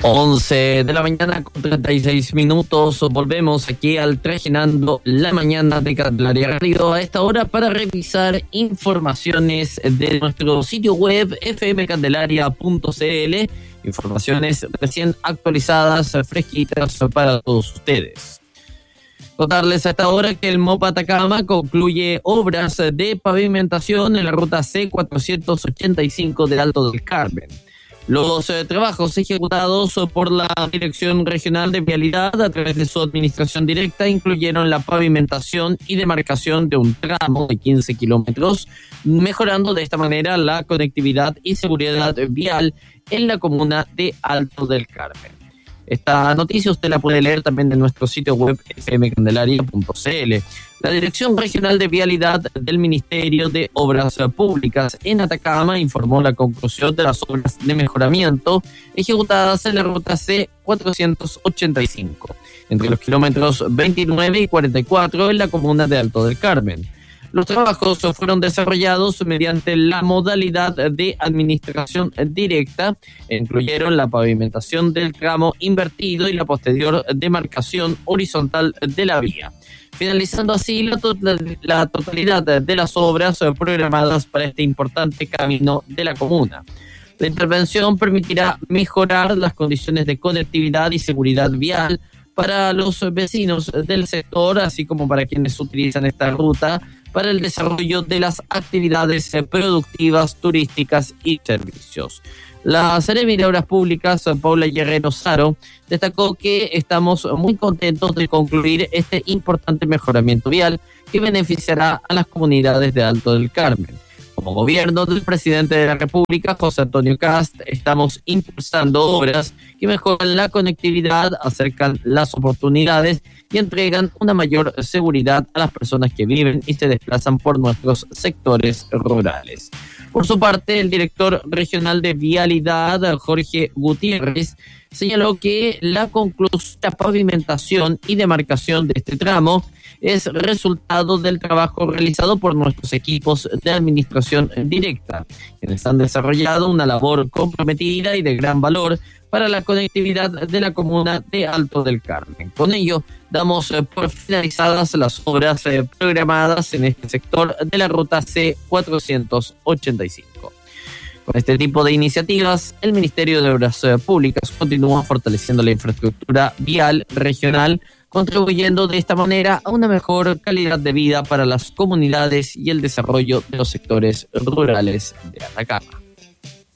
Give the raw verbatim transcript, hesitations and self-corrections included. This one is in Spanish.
once de la mañana con treinta y seis minutos. Volvemos aquí al Trajinando la Mañana de Candelaria Radio a esta hora para revisar informaciones de nuestro sitio web f m candelaria punto c l. Informaciones recién actualizadas, fresquitas para todos ustedes. Contarles a esta hora que el MOP Atacama concluye obras de pavimentación en la ruta C cuatrocientos ochenta y cinco del Alto del Carmen. Los eh, trabajos ejecutados por la Dirección Regional de Vialidad a través de su administración directa incluyeron la pavimentación y demarcación de un tramo de quince kilómetros, mejorando de esta manera la conectividad y seguridad vial en la comuna de Alto del Carmen. Esta noticia usted la puede leer también en nuestro sitio web f m candelaria punto c l. La Dirección Regional de Vialidad del Ministerio de Obras Públicas en Atacama informó la conclusión de las obras de mejoramiento ejecutadas en la ruta C cuatrocientos ochenta y cinco, entre los kilómetros veintinueve y cuarenta y cuatro en la comuna de Alto del Carmen. Los trabajos fueron desarrollados mediante la modalidad de administración directa, e incluyeron la pavimentación del tramo invertido y la posterior demarcación horizontal de la vía, finalizando así la, to- la totalidad de las obras programadas para este importante camino de la comuna. La intervención permitirá mejorar las condiciones de conectividad y seguridad vial para los vecinos del sector, así como para quienes utilizan esta ruta para el desarrollo de las actividades productivas, turísticas y servicios. La Seremi de Obras Públicas, Paula Guerrero Saro, destacó que estamos muy contentos de concluir este importante mejoramiento vial que beneficiará a las comunidades de Alto del Carmen. Como gobierno del presidente de la República, José Antonio Kast, estamos impulsando obras que mejoran la conectividad, acercan las oportunidades y entregan una mayor seguridad a las personas que viven y se desplazan por nuestros sectores rurales. Por su parte, el director regional de Vialidad, Jorge Gutiérrez, señaló que la conclusión de pavimentación y demarcación de este tramo es resultado del trabajo realizado por nuestros equipos de administración directa, quienes han desarrollado una labor comprometida y de gran valor para la conectividad de la comuna de Alto del Carmen. Con ello, damos eh, por finalizadas las obras eh, programadas en este sector de la ruta C cuatrocientos ochenta y cinco. Con este tipo de iniciativas, el Ministerio de Obras eh, Públicas continúa fortaleciendo la infraestructura vial regional, contribuyendo de esta manera a una mejor calidad de vida para las comunidades y el desarrollo de los sectores rurales de Atacama.